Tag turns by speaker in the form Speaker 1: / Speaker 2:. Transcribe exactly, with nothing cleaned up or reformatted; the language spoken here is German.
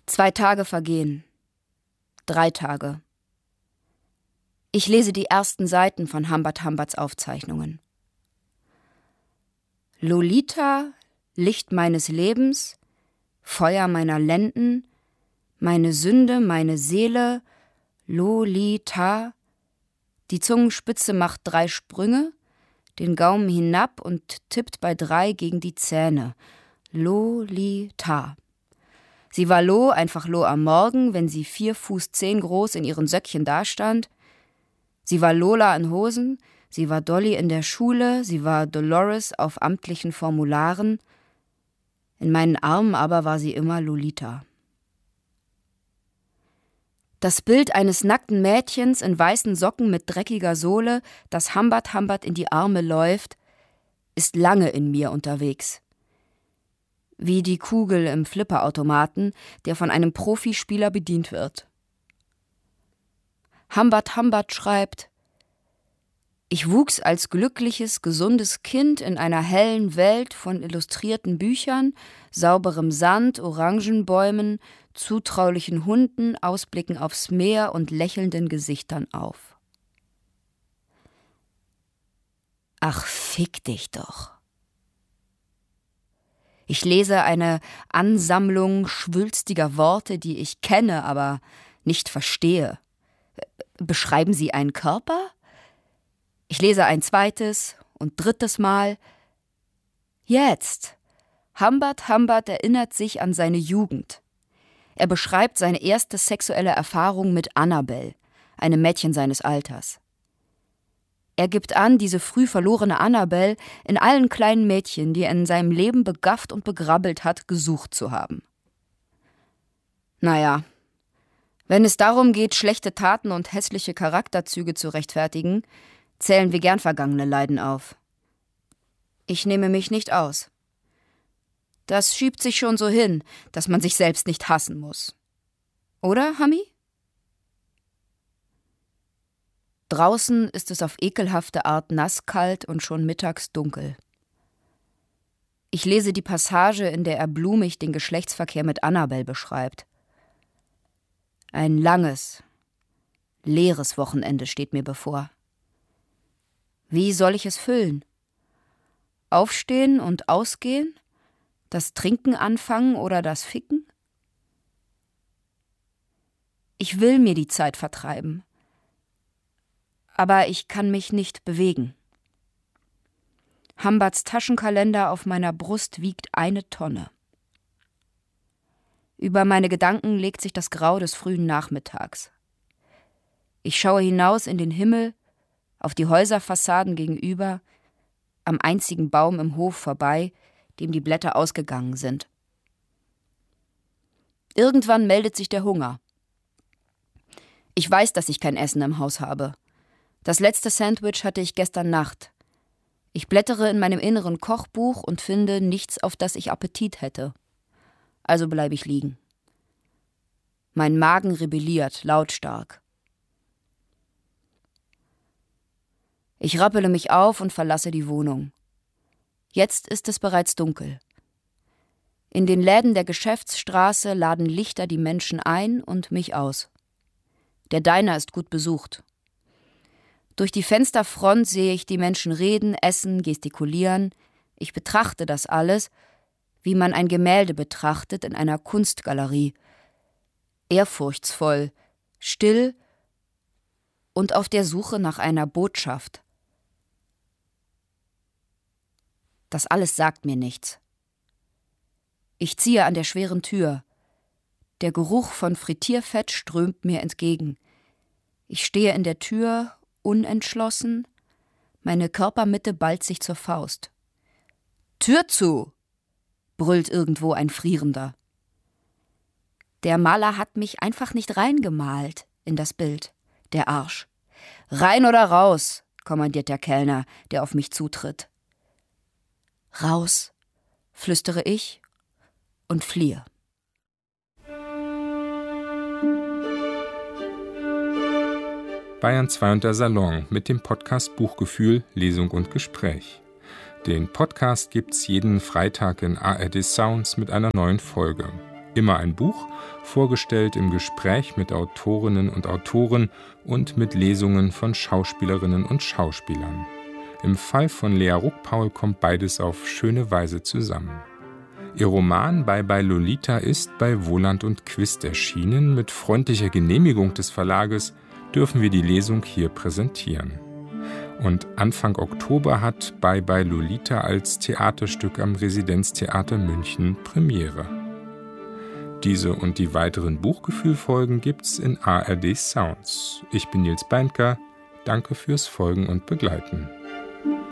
Speaker 1: Zwei Tage vergehen. Drei Tage. Ich lese die ersten Seiten von Humbert Humberts Aufzeichnungen. Lolita, Licht meines Lebens, Feuer meiner Lenden, meine Sünde, meine Seele, Lolita. Die Zungenspitze macht drei Sprünge, den Gaumen hinab und tippt bei drei gegen die Zähne. Lolita. Sie war Lo, einfach Lo am Morgen, wenn sie vier Fuß zehn groß in ihren Söckchen dastand. Sie war Lola in Hosen, sie war Dolly in der Schule, sie war Dolores auf amtlichen Formularen. In meinen Armen aber war sie immer Lolita. Das Bild eines nackten Mädchens in weißen Socken mit dreckiger Sohle, das Humbert Humbert in die Arme läuft, ist lange in mir unterwegs. Wie die Kugel im Flipperautomaten, der von einem Profispieler bedient wird. Humbert Humbert schreibt: Ich wuchs als glückliches, gesundes Kind in einer hellen Welt von illustrierten Büchern, sauberem Sand, Orangenbäumen, zutraulichen Hunden, Ausblicken aufs Meer und lächelnden Gesichtern auf. Ach, fick dich doch. Ich lese eine Ansammlung schwülstiger Worte, die ich kenne, aber nicht verstehe. Beschreiben sie einen Körper? Ich lese ein zweites und drittes Mal. Jetzt. Humbert Humbert erinnert sich an seine Jugend. Er beschreibt seine erste sexuelle Erfahrung mit Annabel, einem Mädchen seines Alters. Er gibt an, diese früh verlorene Annabel in allen kleinen Mädchen, die er in seinem Leben begafft und begrabbelt hat, gesucht zu haben. Naja, wenn es darum geht, schlechte Taten und hässliche Charakterzüge zu rechtfertigen, zählen wir gern vergangene Leiden auf. Ich nehme mich nicht aus. Das schiebt sich schon so hin, dass man sich selbst nicht hassen muss. Oder, Hami? Draußen ist es auf ekelhafte Art nasskalt und schon mittags dunkel. Ich lese die Passage, in der er blumig den Geschlechtsverkehr mit Annabel beschreibt. Ein langes, leeres Wochenende steht mir bevor. Wie soll ich es füllen? Aufstehen und ausgehen? Das Trinken anfangen oder das Ficken? Ich will mir die Zeit vertreiben. Aber ich kann mich nicht bewegen. Humberts Taschenkalender auf meiner Brust wiegt eine Tonne. Über meine Gedanken legt sich das Grau des frühen Nachmittags. Ich schaue hinaus in den Himmel, auf die Häuserfassaden gegenüber, am einzigen Baum im Hof vorbei, dem die Blätter ausgegangen sind. Irgendwann meldet sich der Hunger. Ich weiß, dass ich kein Essen im Haus habe. Das letzte Sandwich hatte ich gestern Nacht. Ich blättere in meinem inneren Kochbuch und finde nichts, auf das ich Appetit hätte. Also bleibe ich liegen. Mein Magen rebelliert, lautstark. Ich rappele mich auf und verlasse die Wohnung. Jetzt ist es bereits dunkel. In den Läden der Geschäftsstraße laden Lichter die Menschen ein und mich aus. Der Diner ist gut besucht. Durch die Fensterfront sehe ich die Menschen reden, essen, gestikulieren. Ich betrachte das alles, wie man ein Gemälde betrachtet in einer Kunstgalerie. Ehrfurchtsvoll, still und auf der Suche nach einer Botschaft. Das alles sagt mir nichts. Ich ziehe an der schweren Tür. Der Geruch von Frittierfett strömt mir entgegen. Ich stehe in der Tür, unentschlossen. Meine Körpermitte ballt sich zur Faust. »Tür zu!« brüllt irgendwo ein Frierender. Der Maler hat mich einfach nicht reingemalt in das Bild, der Arsch. »Rein oder raus«, kommandiert der Kellner, der auf mich zutritt. »Raus«, flüstere ich und fliehe.
Speaker 2: Bayern zwei und der Salon mit dem Podcast Buchgefühl, Lesung und Gespräch. Den Podcast gibt's jeden Freitag in A R D Sounds mit einer neuen Folge. Immer ein Buch, vorgestellt im Gespräch mit Autorinnen und Autoren und mit Lesungen von Schauspielerinnen und Schauspielern. Im Fall von Lea Ruckpaul kommt beides auf schöne Weise zusammen. Ihr Roman Bye Bye Lolita ist bei Wohland und Quist erschienen. Mit freundlicher Genehmigung des Verlages dürfen wir die Lesung hier präsentieren. Und Anfang Oktober hat Bye Bye Lolita als Theaterstück am Residenztheater München Premiere. Diese und die weiteren Buchgefühl-Folgen gibt's in A R D Sounds. Ich bin Nils Beindker. Danke fürs Folgen und Begleiten.